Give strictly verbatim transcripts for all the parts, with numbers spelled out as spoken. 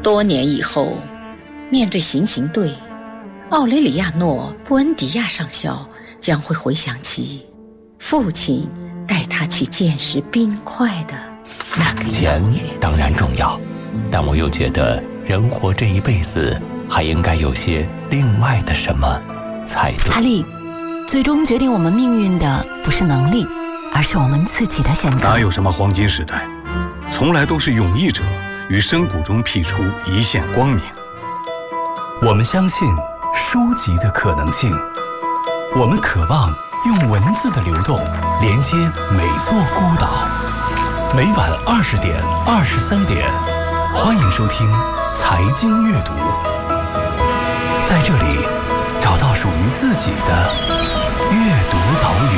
多年以后，面对行刑队，奥雷里亚诺·布恩迪亚上校将会回想起父亲带他去见识冰块的那个遥远。 钱当然重要，但我又觉得人活这一辈子还应该有些另外的什么才对。 哈利，最终决定我们命运的不是能力，而是我们自己的选择。 哪有什么黄金时代，从来都是勇毅者于深谷中辟出一线光明。 我们相信书籍的可能性，我们渴望用文字的流动连接每座孤岛。每晚二十点、二十三点，欢迎收听财经阅读，在这里找到属于自己的阅读岛屿。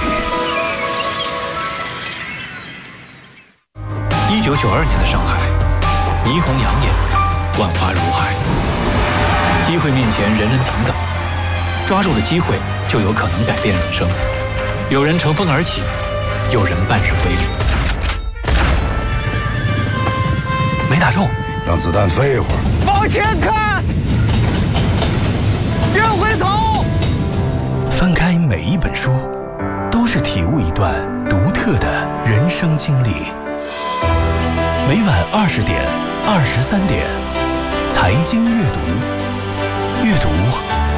一九九二年的上海，霓虹养眼，万花如海，机会面前人人平等，抓住了机会就有可能改变人生。有人乘风而起，有人半日归零。 没打中， 让子弹飞一会儿。 往前看，别回头。 翻开每一本书，都是体悟一段独特的人生经历。每晚二十点、二十三点，财经阅读，阅读